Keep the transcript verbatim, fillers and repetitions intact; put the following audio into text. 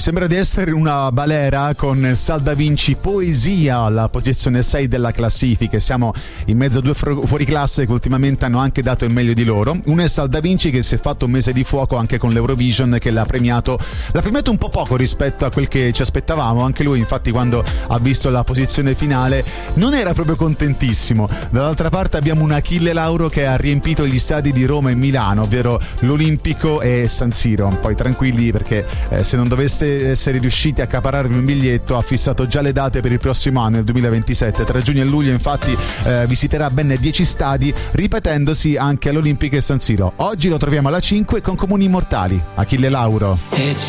sembra di essere una balera con Sal Da Vinci Poesia alla posizione sei della classifica. Siamo in mezzo a due fuoriclasse che ultimamente hanno anche dato il meglio di loro. Uno è Sal Da Vinci, che si è fatto un mese di fuoco anche con l'Eurovision, che l'ha premiato l'ha premiato un po' poco rispetto a quel che ci aspettavamo. Anche lui infatti quando ha visto la posizione finale non era proprio contentissimo. Dall'altra parte abbiamo un Achille Lauro che ha riempito gli stadi di Roma e Milano, ovvero l'Olimpico e San Siro. Poi tranquilli, perché eh, se non doveste essere riusciti a accaparrarvi un biglietto, ha fissato già le date per il prossimo anno, il duemilaventisette. Tra giugno e luglio infatti eh, visiterà ben dieci stadi, ripetendosi anche all'Olimpico e San Siro. Oggi lo troviamo alla cinque con Comuni Immortali, Achille Lauro.